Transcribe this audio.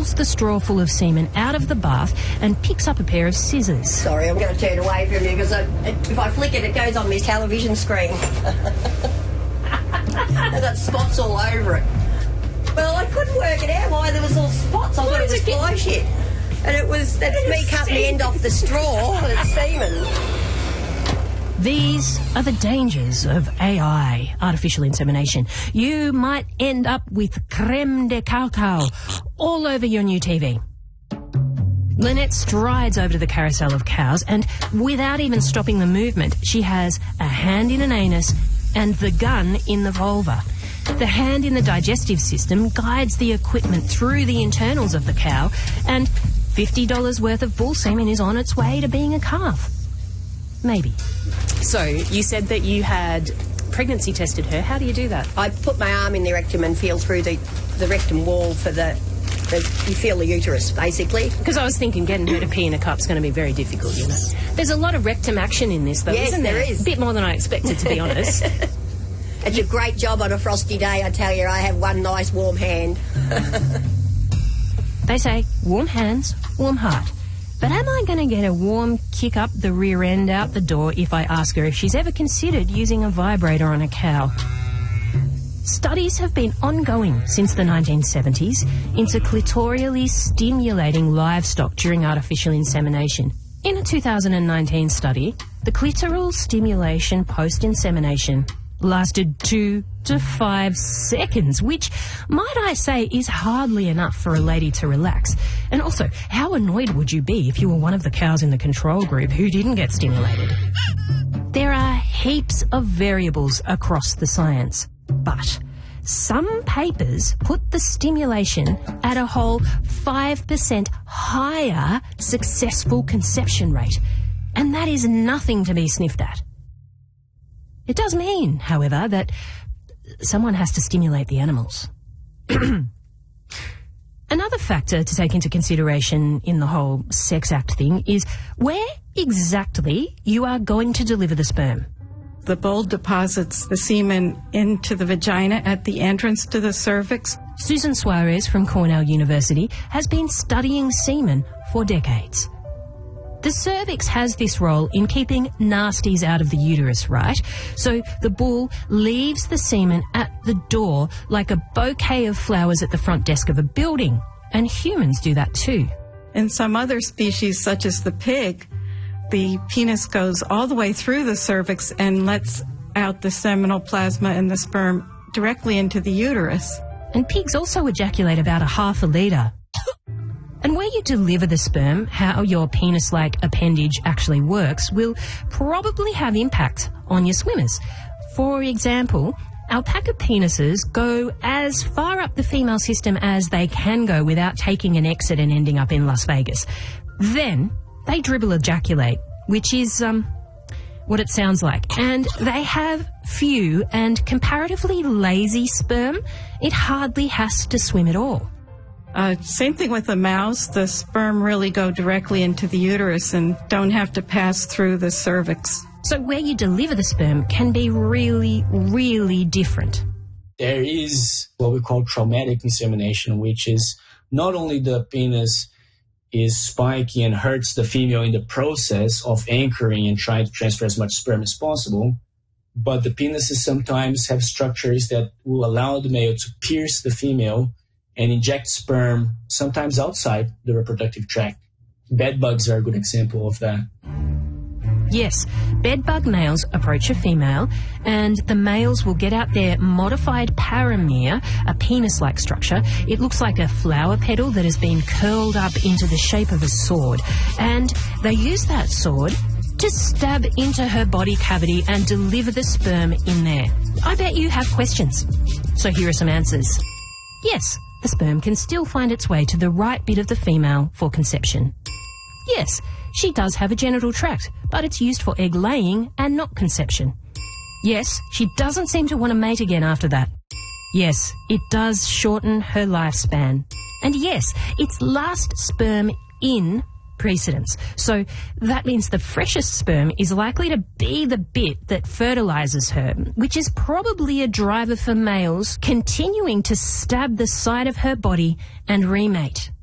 pulls the straw full of semen out of the bath and picks up a pair of scissors. Sorry, I'm going to turn away from you because if I flick it goes on my television screen. I've got spots all over it. Well, I couldn't work it out why there was all spots. I thought it was fly shit. And that's me cutting the end off the straw and it's semen. These are the dangers of AI, artificial insemination. You might end up with creme de cacao all over your new TV. Lynette strides over to the carousel of cows and, without even stopping the movement, she has a hand in an anus and the gun in the vulva. The hand in the digestive system guides the equipment through the internals of the cow, and $50 worth of bull semen is on its way to being a calf. Maybe. So, you said that you had pregnancy tested her. How do you do that? I put my arm in the rectum and feel through the rectum wall for you feel the uterus, basically. Because I was thinking getting her to pee in a cup's going to be very difficult, you know. There's a lot of rectum action in this, though, isn't there? Yes, there is. A bit more than I expected, to be honest. It's a great job on a frosty day, I tell you. I have one nice warm hand. They say, warm hands, warm heart. But am I going to get a warm kick up the rear end out the door if I ask her if she's ever considered using a vibrator on a cow? Studies have been ongoing since the 1970s into clitorially stimulating livestock during artificial insemination. In a 2019 study, the clitoral stimulation post-insemination lasted 2 to 5 seconds, which, might I say, is hardly enough for a lady to relax. And also, how annoyed would you be if you were one of the cows in the control group who didn't get stimulated? There are heaps of variables across the science, but some papers put the stimulation at a whole 5% higher successful conception rate, and that is nothing to be sniffed at. It does mean, however, that someone has to stimulate the animals. Another factor to take into consideration in the whole sex act thing is where exactly you are going to deliver the sperm. The bull deposits the semen into the vagina at the entrance to the cervix. Susan Suarez from Cornell University has been studying semen for decades. The cervix has this role in keeping nasties out of the uterus, right? So the bull leaves the semen at the door like a bouquet of flowers at the front desk of a building. And humans do that too. In some other species, such as the pig, the penis goes all the way through the cervix and lets out the seminal plasma and the sperm directly into the uterus. And pigs also ejaculate about a half a litre. And where you deliver the sperm, how your penis-like appendage actually works, will probably have impact on your swimmers. For example, alpaca penises go as far up the female system as they can go without taking an exit and ending up in Las Vegas. Then they dribble ejaculate, which is what it sounds like. And they have few and comparatively lazy sperm. It hardly has to swim at all. Same thing with the mouse. The sperm really go directly into the uterus and don't have to pass through the cervix. So where you deliver the sperm can be really, really different. There is what we call traumatic insemination, which is not only the penis is spiky and hurts the female in the process of anchoring and trying to transfer as much sperm as possible, but the penises sometimes have structures that will allow the male to pierce the female and inject sperm, sometimes outside the reproductive tract. Bed bugs are a good example of that. Yes, bedbug males approach a female, and the males will get out their modified paramere, a penis-like structure. It looks like a flower petal that has been curled up into the shape of a sword, and they use that sword to stab into her body cavity and deliver the sperm in there. I bet you have questions. So here are some answers. Yes, the sperm can still find its way to the right bit of the female for conception. Yes, she does have a genital tract, but it's used for egg laying and not conception. Yes, she doesn't seem to want to mate again after that. Yes, it does shorten her lifespan. And yes, it's last sperm in precedence. So that means the freshest sperm is likely to be the bit that fertilizes her, which is probably a driver for males continuing to stab the side of her body and remate.